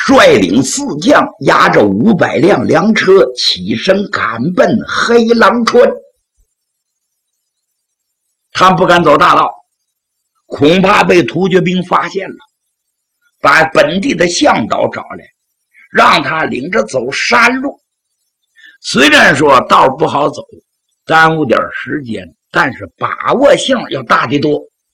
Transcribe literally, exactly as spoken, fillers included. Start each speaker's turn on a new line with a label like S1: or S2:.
S1: 率领四将，押着五百辆粮车，起身赶奔黑狼川。他们不敢走大道，恐怕被突厥兵发现了，把本地的向导找来，让他领着走山路。虽然说道不好走，耽误点时间，但是把握性要大得多。